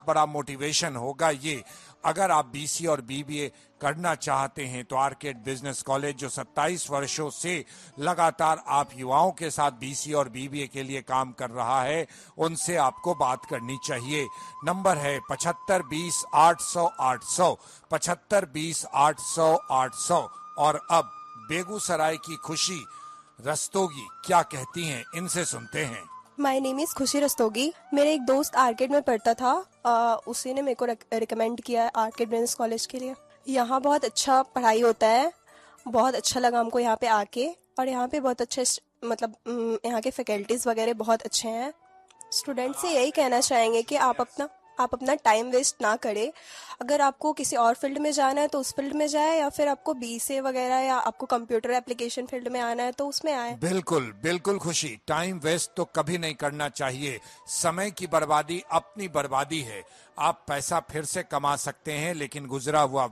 बड़ा मोटिवेशन होगा ये। अगर आप बीसीए और बीबीए करना चाहते हैं तो आर्केड बिजनेस कॉलेज जो 27 वर्षों से लगातार आप युवाओं के साथ बीसीए और बीबीए के लिए काम कर रहा है, उनसे आपको बात करनी चाहिए। नंबर है 7520-800-800, 7520-800-800। और अब बेगूसराय की खुशी रस्तोगी क्या कहती हैं, इनसे सुनते हैं। माय नेम इज़ खुशी रस्तोगी। मेरे एक दोस्त आर्केड में पढ़ता था, उसी ने मेरे को रिकमेंड किया है आर्केड बिजनेस कॉलेज के लिए। यहाँ बहुत अच्छा पढ़ाई होता है, बहुत अच्छा लगा हमको यहाँ पे आके। और यहाँ पे बहुत अच्छे मतलब यहाँ के फैकल्टीज़ वगैरह बहुत अच्छे हैं। स्टूडेंट से यही कहना चाहेंगे कि आप अपना टाइम वेस्ट ना करें। अगर आपको किसी और फील्ड में जाना है तो उस फील्ड में जाए, या फिर आपको बीसीए वगैरह या आपको कंप्यूटर एप्लीकेशन फील्ड में आना है तो उसमें आए। बिल्कुल बिल्कुल खुशी, टाइम वेस्ट तो कभी नहीं करना चाहिए। समय की बर्बादी अपनी बर्बादी है। आप पैसा फिर से कमा सकते हैं, लेकिन गुजरा हुआ